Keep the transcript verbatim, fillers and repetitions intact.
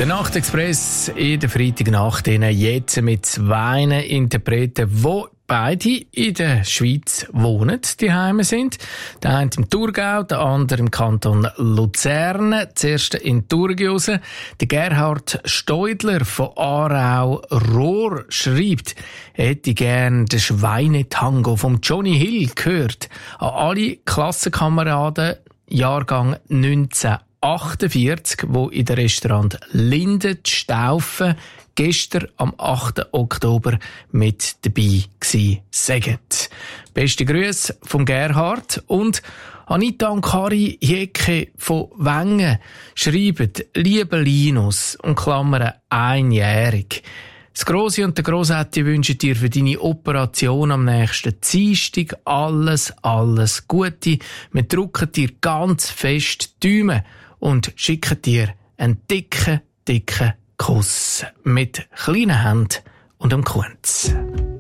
Der Nachtexpress in der Freitagnacht jetzt mit zwei Interpreten, die beide in der Schweiz wohnen, die Heime sind. Der eine im Thurgau, der andere im Kanton Luzern. Zuerst in Thurgau. Der Gerhard Steudler von Aarau-Rohr schreibt, er hätte gern den Schweinetango vom Johnny Hill gehört. An alle Klassenkameraden, Jahrgang neunzehnhundertachtundvierzig, wo in der Restaurant Linde Staufen gestern am achten Oktober mit dabei gsi säget. Beste Grüße vom Gerhard und Anita und Kari Jecke von Wengen schreiben, liebe Linus, und Klammern einjährig. Das Grossi und der Grossetti wünschen dir für deine Operation am nächsten Dienstag alles, alles Gute. Wir drücken dir ganz fest die Daumen und schicken dir einen dicken, dicken Kuss mit kleinen Händen und einem Kunz.